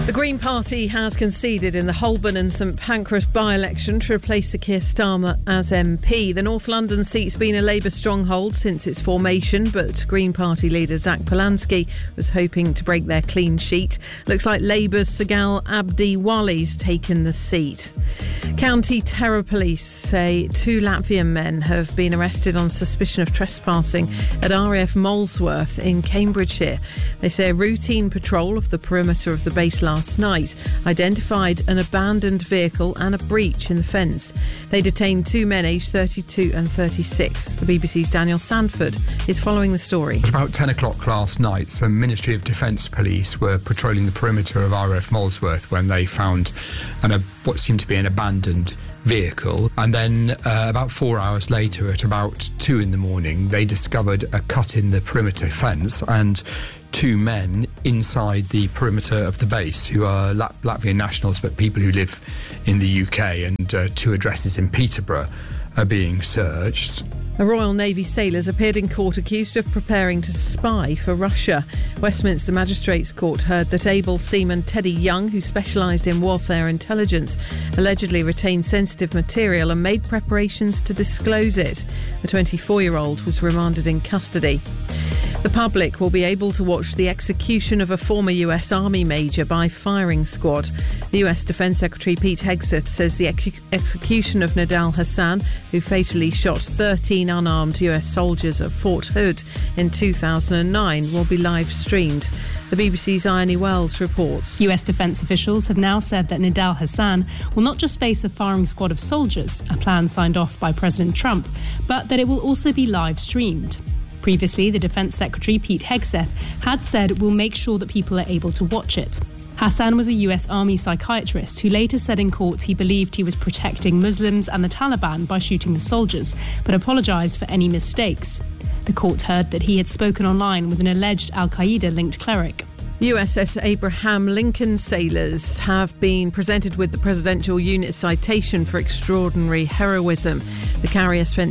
The Green Party has conceded in the Holborn and St Pancras by-election to replace Sir Keir Starmer as MP. The North London seat's been a Labour stronghold since its formation, but Green Party leader Zach Polanski was hoping to break their clean sheet. Looks like Labour's Sagal Abdi Wali's taken the seat. County Terror Police say 2 Latvian men have been arrested on suspicion of trespassing at RAF Molesworth in Cambridgeshire. They say a routine patrol of the perimeter of the base last night identified an abandoned vehicle and a breach in the fence. They detained 2 men aged 32 and 36. The BBC's Daniel Sandford is following the story. At about 10 o'clock last night, some Ministry of Defence police were patrolling the perimeter of RAF Molesworth when they found what seemed to be an abandoned vehicle, and then about 4 hours later, at about 2 in the morning, they discovered a cut in the perimeter fence and 2 men inside the perimeter of the base who are Latvian nationals but people who live in the UK, and 2 addresses in Peterborough are being searched. A Royal Navy sailor has appeared in court accused of preparing to spy for Russia. Westminster Magistrates Court heard that able seaman Teddy Young, who specialised in warfare intelligence, allegedly retained sensitive material and made preparations to disclose it. The 24-year-old was remanded in custody. The public will be able to watch the execution of a former US Army major by firing squad. The US Defence Secretary Pete Hegseth says the execution of Nidal Hasan, who fatally shot 13 unarmed US soldiers at Fort Hood in 2009, will be live streamed. The BBC's Ione Wells reports. US defence officials have now said that Nidal Hasan will not just face a firing squad of soldiers, a plan signed off by President Trump, but that it will also be live streamed. Previously, the Defence Secretary Pete Hegseth had said we'll make sure that people are able to watch it. Hasan was a US Army psychiatrist who later said in court he believed he was protecting Muslims and the Taliban by shooting the soldiers, but apologised for any mistakes. The court heard that he had spoken online with an alleged al-Qaeda-linked cleric. USS Abraham Lincoln sailors have been presented with the Presidential Unit Citation for extraordinary heroism. The carrier spent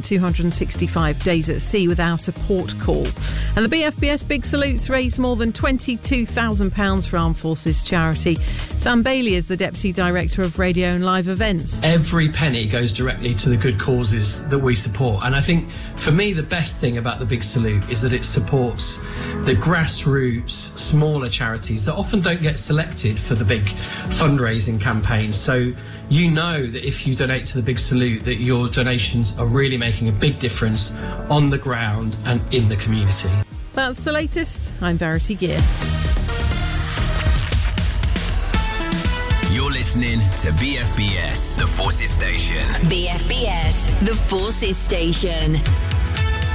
265 days at sea without a port call. And the BFBS Big Salutes raised more than £22,000 for Armed Forces charity. Sam Bailey is the Deputy Director of Radio and Live Events. Every penny goes directly to the good causes that we support. And I think, for me, the best thing about the Big Salute is that it supports the grassroots, smaller charities that often don't get selected for the big fundraising campaigns. So you know that if you donate to the Big Salute, that your donations are really making a big difference on the ground and in the community. That's the latest. I'm Verity Gear. You're listening to BFBS, the Forces Station. BFBS, the Forces Station.